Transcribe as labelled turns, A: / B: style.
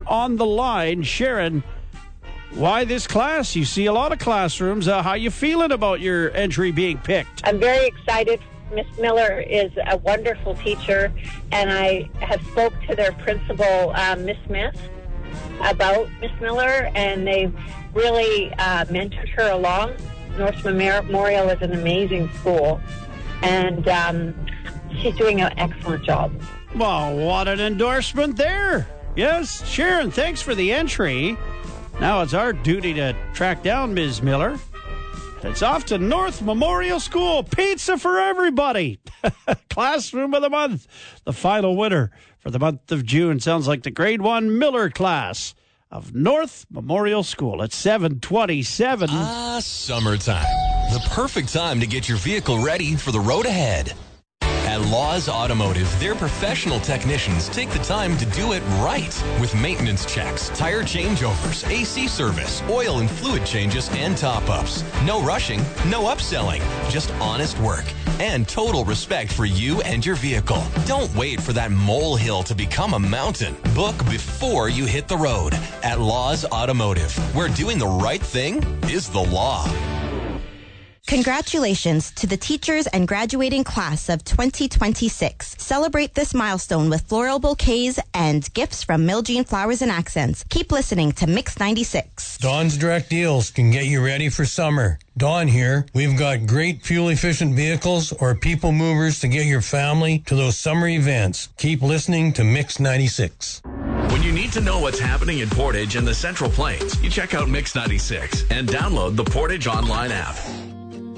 A: on the line. Sharon, why this class? You see a lot of classrooms. How you feeling about your entry being picked?
B: I'm very excited. Miss Miller is a wonderful teacher, and I have spoke to their principal, Miss Smith, about Miss Miller, and they've really mentored her along. North Memorial is an amazing school, and she's doing an excellent job.
A: Well, what an endorsement there. Yes, Sharon, thanks for the entry. Now it's our duty to track down Ms. Miller. It's off to North Memorial School. Pizza for everybody. Classroom of the month. The final winner for the month of June sounds like the grade 1 Miller class of North Memorial School at 7:27.
C: Summertime. The perfect time to get your vehicle ready for the road ahead. At Laws Automotive, their professional technicians take the time to do it right with maintenance checks, tire changeovers, AC service, oil and fluid changes, and top-ups. No rushing, no upselling, just honest work and total respect for you and your vehicle. Don't wait for that molehill to become a mountain. Book before you hit the road at Laws Automotive, where doing the right thing is the law.
D: Congratulations to the teachers and graduating class of 2026. Celebrate this milestone with floral bouquets and gifts from Miljean Flowers and Accents. Keep listening to Mix 96.
E: Dawn's Direct Deals can get you ready for summer. Dawn here. We've got great fuel-efficient vehicles or people movers to get your family to those summer events. Keep listening to Mix 96.
F: When you need to know what's happening in Portage and the Central Plains, you check out Mix 96 and download the Portage online app.